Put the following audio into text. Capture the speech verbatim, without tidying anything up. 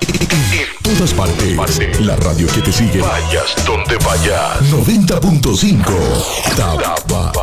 En todas partes. La radio que te sigue. Vayas donde vayas. noventa punto cinco. Tapa